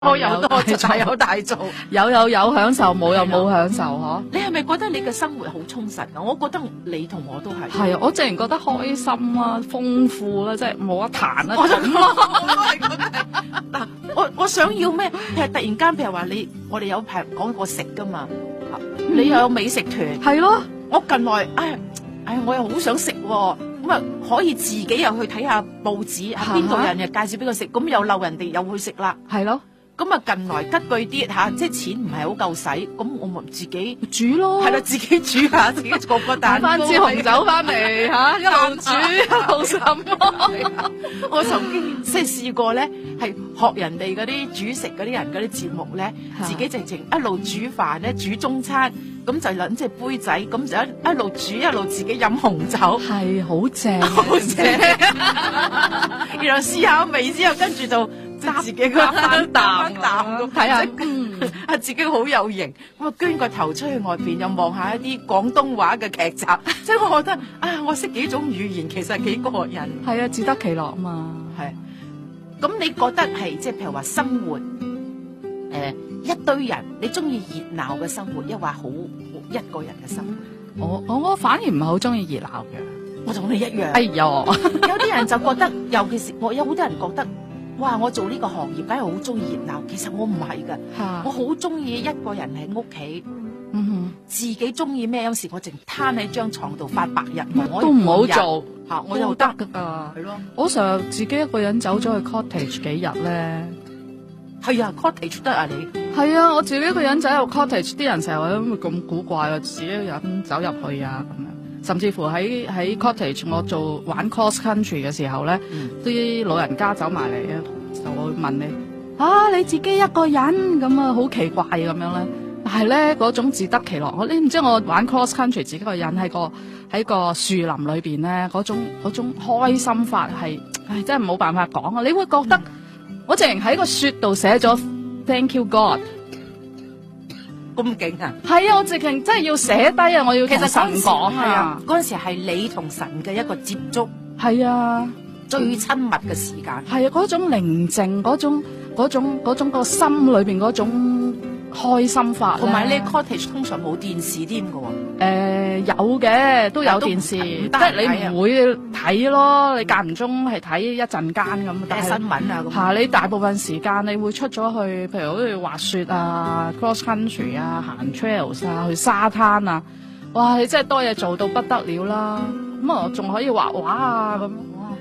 多有多做，大有大做， 有享受，冇又冇享受嗬。 你係咪覺得你嘅生活好充實啊？我覺得你同我都係。 係啊，我淨係覺得開心啊，豐富啦，即係冇得彈啊。 我都係覺得嗱，我想要咩？譬如突然間，譬如話我哋有排講過食噶嘛，你又有美食團， 係咯。 我近來我又好想食喎，咁啊可以自己又去睇下報紙，邊度人又介紹俾我食，咁又溜人哋又去食啦。 係咯。 咁啊近來吉句啲即係錢唔係好夠使，咁我咪自己煮咯。 係啦，自己煮下，自己焗個蛋糕， 買翻支紅酒翻嚟一路煮一路滲。 我曾經即係試過咧，係學人哋嗰啲煮食嗰啲人嗰啲節目咧，自己直情一路煮飯咧，煮中餐，咁就攞隻杯仔，咁就一路煮一路自己飲紅酒， 係好正， 好正。然後試下味之後，跟住就自己個翻啖咁睇下，自己好有型。咁啊捐個頭出去外邊，又望下一啲廣東話嘅劇集，即係我覺得我識幾種語言，其實幾過癮。 係啊，自得其樂啊嘛。 係。咁你覺得係即係譬如話生活，一堆人，你中意熱鬧嘅生活，抑或好一個人嘅生活？ 我反而唔係好中意熱鬧嘅。 我同你一樣。 哎呀， 有啲人就覺得，尤其是有好多人覺得，哇！我做呢個行業，梗係好中意熱鬧。其實我唔係噶，我好中意一個人喺屋企，自己中意咩？有時我淨攤喺張床度發白日夢，我都唔好做我又得噶。 係咯， 我成日自己一個人走咗去 cottage 幾日咧。 係啊 ，cottage 得啊你？ 係啊，我自己一個人走入 cottage， 啲人成日話咁古怪啊，自己一個人走入去啊咁樣。甚至乎喺 cottage 我玩 cross country 嘅時候咧，啲老人家走埋嚟啊，就會問你你自己一個人咁啊，好奇怪咁樣咧。但係咧嗰種自得其樂，你唔知我玩 cross country 自己一個人喺個樹林裏邊咧，嗰種開心法係真係冇辦法講啊！你會覺得我淨係喺個雪度寫咗 Thank you God。 咁勁啊！ 係啊，我直情真係要寫低啊！我要同神講啊！ 嗰陣時係你同神嘅一個接觸， 係啊， 最親密嘅時間。 係啊，嗰種寧靜，嗰種個心裏邊嗰種開心法。 同埋呢 cottage 通常冇電視添㗎喎。 有嘅，都有電視，即係你唔會睇咯，你間唔中係睇一陣間咁。但係新聞啊咁。 你大部分時間你會出咗去，譬如好似滑雪啊、cross country 啊、行 trails 啊、去沙灘啊，哇！你真係多嘢做到不得了啦。咁啊，仲可以畫畫啊咁。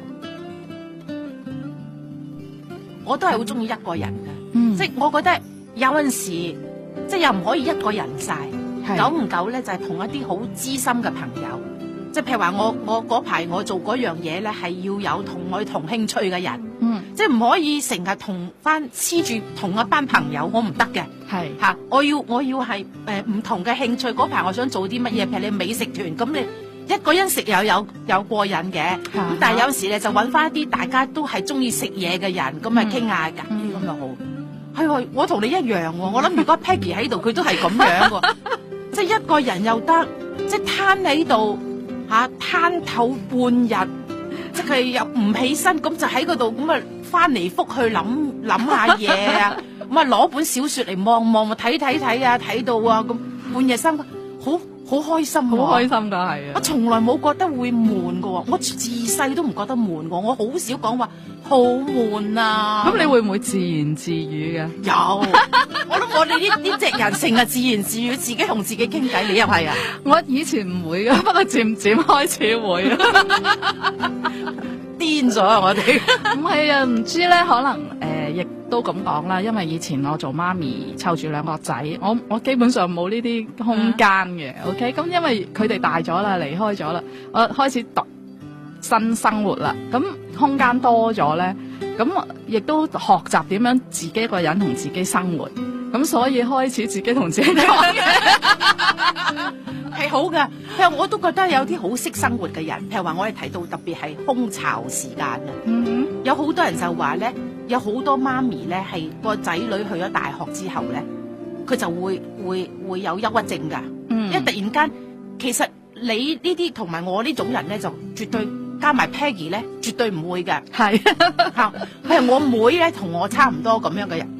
我都係好中意一個人嘅，即係我覺得有陣時即係又唔可以一個人晒。久唔久咧，就係同一啲好知心嘅朋友，即係譬如話我嗰排我做嗰樣嘢咧，係要有同我同興趣嘅人，即係唔可以成日同黐住同一班朋友，我唔得嘅。係嚇，我要係唔同嘅興趣。嗰排我想做啲乜嘢？譬如你美食團，咁你一個人食又有過癮嘅，咁但係有時咧就揾翻一啲大家都係中意食嘢嘅人，咁咪傾下偈咁就好。係我同你一樣喎，我諗如果 Peggy 喺度，佢都係咁樣喎。即係一個人又得，即係攤喺度攤透半日，即係又唔起身，咁就喺嗰度咁啊翻嚟覆去諗下嘢啊，咁啊攞本小說嚟望望，睇啊，睇到啊咁半夜三更，好開心， 好開心噶係啊！ 我從來冇覺得會悶噶，我自細都唔覺得悶噶，我好少講話好悶啊。 咁你會唔會自言自語嘅？ 有，我諗我哋呢隻人成日自言自語，自己同自己傾偈，你又係啊？ 我以前唔會噶，不過漸漸開始會。 癲咗啊！我哋唔係啊，唔知咧，可能亦都咁講啦。因為以前我做媽咪，湊住兩個仔，我基本上冇呢啲空間嘅。OK，咁因為佢哋大咗啦，離開咗啦，我開始讀新生活啦，咁空間多咗咧，咁亦都學習點樣自己一個人同自己生活，咁所以開始自己同自己講嘢。 係好噶，譬如我都覺得有啲好識生活嘅人，譬如話我哋提到特別係空巢時間啊，有好多人就話咧，有好多媽咪咧係個仔女去咗大學之後咧，佢就會有憂鬱症噶，因為突然間，其實你呢啲同埋我呢種人咧就絕對加埋 Peggy 咧，絕對唔會嘅，係，譬如我妹咧同我差唔多咁樣嘅人。